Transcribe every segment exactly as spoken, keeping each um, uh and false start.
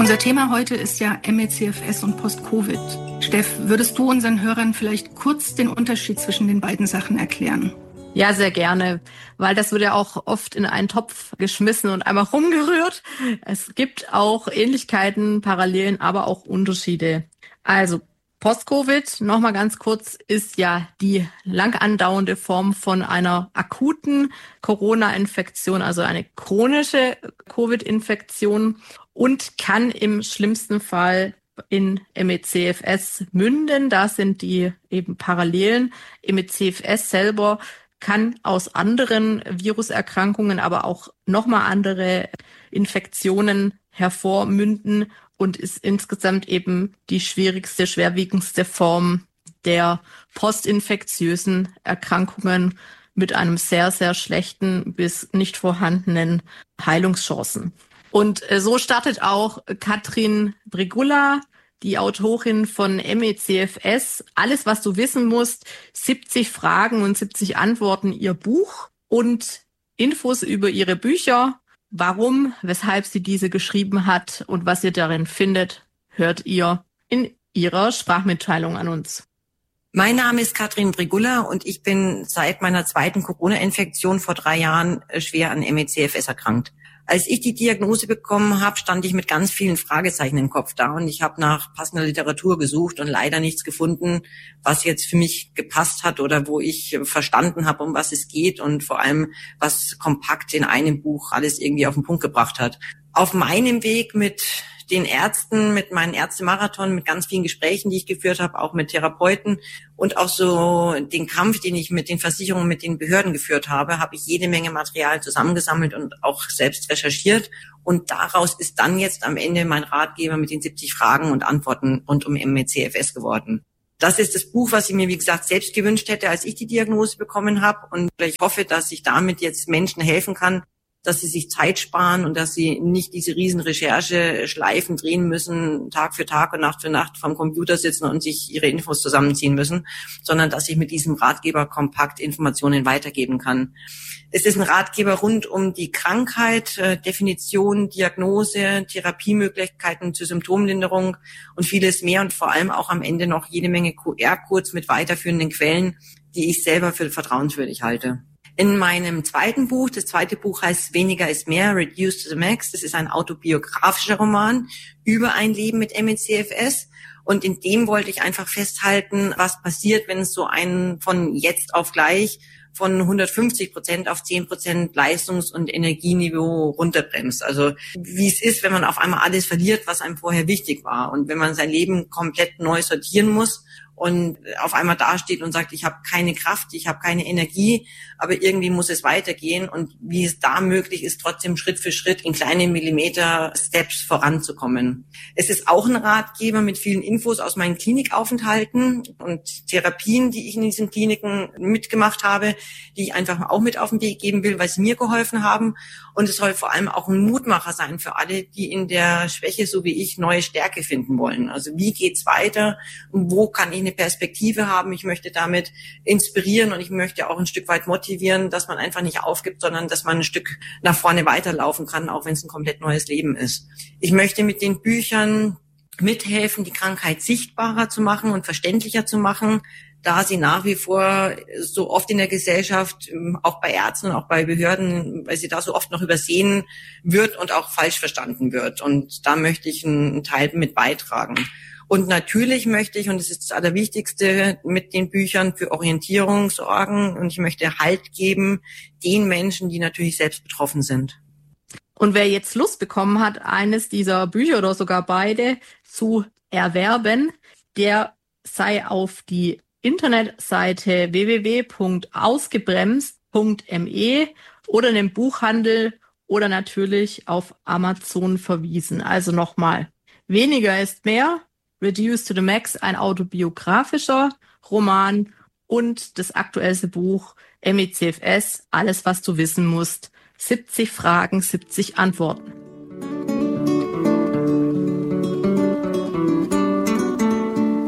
Unser Thema heute ist ja M E C F S und Post-Covid. Steff, würdest du unseren Hörern vielleicht kurz den Unterschied zwischen den beiden Sachen erklären? Ja, sehr gerne, weil das wird ja auch oft in einen Topf geschmissen und einmal rumgerührt. Es gibt auch Ähnlichkeiten, Parallelen, aber auch Unterschiede. Also Post-Covid, nochmal ganz kurz, ist ja die lang andauernde Form von einer akuten Corona-Infektion, also eine chronische Covid-Infektion und kann im schlimmsten Fall in M E C F S münden. Da sind die eben Parallelen. M E C F S selber kann aus anderen Viruserkrankungen, aber auch nochmal andere Infektionen hervormünden und ist insgesamt eben die schwierigste, schwerwiegendste Form der postinfektiösen Erkrankungen mit einem sehr, sehr schlechten bis nicht vorhandenen Heilungschancen. Und so startet auch Katrin Brigulla, die Autorin von M E C F S, alles, was du wissen musst, siebzig Fragen und siebzig Antworten, ihr Buch und Infos über ihre Bücher, warum, weshalb sie diese geschrieben hat und was ihr darin findet, hört ihr in ihrer Sprachmitteilung an uns. Mein Name ist Katrin Brigulla und ich bin seit meiner zweiten Corona-Infektion vor drei Jahren schwer an M E C F S erkrankt. Als ich die Diagnose bekommen habe, stand ich mit ganz vielen Fragezeichen im Kopf da und ich habe nach passender Literatur gesucht und leider nichts gefunden, was jetzt für mich gepasst hat oder wo ich verstanden habe, um was es geht und vor allem, was kompakt in einem Buch alles irgendwie auf den Punkt gebracht hat. Auf meinem Weg mit den Ärzten, mit meinen Ärztemarathon, mit ganz vielen Gesprächen, die ich geführt habe, auch mit Therapeuten und auch so den Kampf, den ich mit den Versicherungen, mit den Behörden geführt habe, habe ich jede Menge Material zusammengesammelt und auch selbst recherchiert. Und daraus ist dann jetzt am Ende mein Ratgeber mit den siebzig Fragen und Antworten rund um M E C F S geworden. Das ist das Buch, was ich mir, wie gesagt, selbst gewünscht hätte, als ich die Diagnose bekommen habe. Und ich hoffe, dass ich damit jetzt Menschen helfen kann, dass sie sich Zeit sparen und dass sie nicht diese riesen Recherche-Schleifen drehen müssen, Tag für Tag und Nacht für Nacht vom Computer sitzen und sich ihre Infos zusammenziehen müssen, sondern dass ich mit diesem Ratgeber kompakt Informationen weitergeben kann. Es ist ein Ratgeber rund um die Krankheit, äh, Definition, Diagnose, Therapiemöglichkeiten zur Symptomlinderung und vieles mehr und vor allem auch am Ende noch jede Menge Q R-Codes mit weiterführenden Quellen, die ich selber für vertrauenswürdig halte. In meinem zweiten Buch, das zweite Buch heißt Weniger ist mehr, Reduce to the Max. Das ist ein autobiografischer Roman über ein Leben mit M E C F S. Und in dem wollte ich einfach festhalten, was passiert, wenn es so einen von jetzt auf gleich von hundertfünfzig Prozent auf zehn Prozent Leistungs- und Energieniveau runterbremst. Also wie es ist, wenn man auf einmal alles verliert, was einem vorher wichtig war. Und wenn man sein Leben komplett neu sortieren muss und auf einmal dasteht und sagt, ich habe keine Kraft, ich habe keine Energie, aber irgendwie muss es weitergehen und wie es da möglich ist, trotzdem Schritt für Schritt in kleine Millimeter-Steps voranzukommen. Es ist auch ein Ratgeber mit vielen Infos aus meinen Klinikaufenthalten und Therapien, die ich in diesen Kliniken mitgemacht habe, die ich einfach auch mit auf den Weg geben will, weil sie mir geholfen haben. Und es soll vor allem auch ein Mutmacher sein für alle, die in der Schwäche, so wie ich, neue Stärke finden wollen. Also wie geht's weiter und wo kann ich eine Perspektive haben? Ich möchte damit inspirieren und ich möchte auch ein Stück weit motivieren, dass man einfach nicht aufgibt, sondern dass man ein Stück nach vorne weiterlaufen kann, auch wenn es ein komplett neues Leben ist. Ich möchte mit den Büchern mithelfen, die Krankheit sichtbarer zu machen und verständlicher zu machen, da sie nach wie vor so oft in der Gesellschaft, auch bei Ärzten und auch bei Behörden, weil sie da so oft noch übersehen wird und auch falsch verstanden wird. Und da möchte ich einen Teil mit beitragen. Und natürlich möchte ich, und das ist das Allerwichtigste, mit den Büchern für Orientierung sorgen und ich möchte Halt geben den Menschen, die natürlich selbst betroffen sind. Und wer jetzt Lust bekommen hat, eines dieser Bücher oder sogar beide zu erwerben, der sei auf die Internetseite w w w punkt ausgebremst punkt m e oder in den Buchhandel oder natürlich auf Amazon verwiesen. Also nochmal, weniger ist mehr, Reduce to the Max, ein autobiografischer Roman und das aktuellste Buch M E C F S, alles was du wissen musst, siebzig Fragen, siebzig Antworten.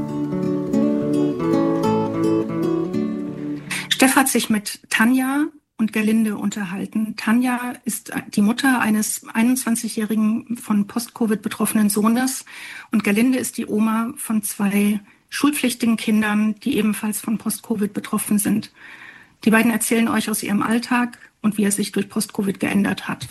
Steff hat sich mit Tanja und Gerlinde unterhalten. Tanja ist die Mutter eines einundzwanzigjährigen von Post-Covid betroffenen Sohnes und Gerlinde ist die Oma von zwei schulpflichtigen Kindern, die ebenfalls von Post-Covid betroffen sind. Die beiden erzählen euch aus ihrem Alltag und wie er sich durch Post-Covid geändert hat.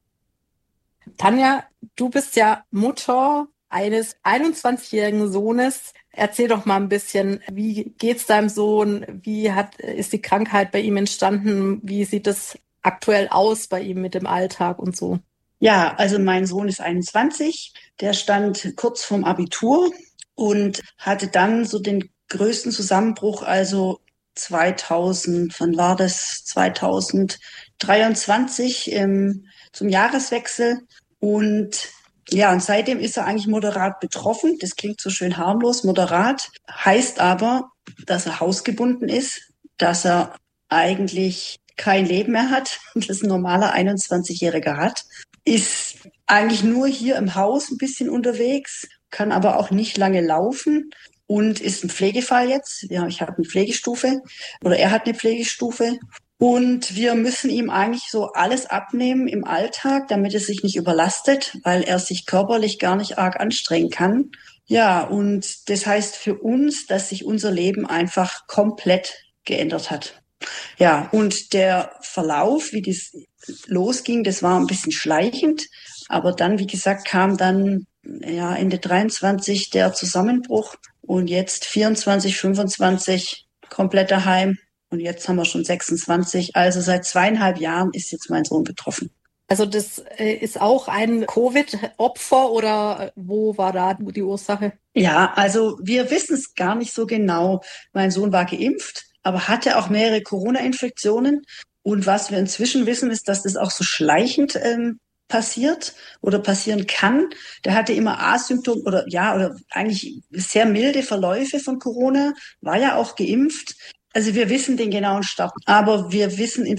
Tanja, du bist ja Mutter eines einundzwanzigjährigen Sohnes. Erzähl doch mal ein bisschen, wie geht's deinem Sohn? Wie hat, ist die Krankheit bei ihm entstanden? Wie sieht es aktuell aus bei ihm mit dem Alltag und so? Ja, also mein Sohn ist einundzwanzig. Der stand kurz vorm Abitur und hatte dann so den größten Zusammenbruch, also zweitausend, wann war das? zweitausenddreiundzwanzig ähm, zum Jahreswechsel. Und ja, und seitdem ist er eigentlich moderat betroffen. Das klingt so schön harmlos. Moderat heißt aber, dass er hausgebunden ist, dass er eigentlich kein Leben mehr hat, das ein normaler einundzwanzigjähriger hat, ist eigentlich nur hier im Haus ein bisschen unterwegs, kann aber auch nicht lange laufen und ist ein Pflegefall jetzt. Ja, ich habe eine Pflegestufe oder er hat eine Pflegestufe. Und wir müssen ihm eigentlich so alles abnehmen im Alltag, damit er sich nicht überlastet, weil er sich körperlich gar nicht arg anstrengen kann. Ja, und das heißt für uns, dass sich unser Leben einfach komplett geändert hat. Ja, und der Verlauf, wie das losging, das war ein bisschen schleichend. Aber dann, wie gesagt, kam dann ja Ende dreiundzwanzig der Zusammenbruch und jetzt vierundzwanzig, fünfundzwanzig komplett daheim. Und jetzt haben wir schon sechsundzwanzig. Also seit zweieinhalb Jahren ist jetzt mein Sohn betroffen. Also das ist auch ein Covid-Opfer oder wo war da die Ursache? Ja, also wir wissen es gar nicht so genau. Mein Sohn war geimpft, aber hatte auch mehrere Corona-Infektionen. Und was wir inzwischen wissen, ist, dass das auch so schleichend ähm, passiert oder passieren kann. Der hatte immer Asymptom oder ja, oder eigentlich sehr milde Verläufe von Corona, war ja auch geimpft. Also wir wissen den genauen Start, aber wir wissen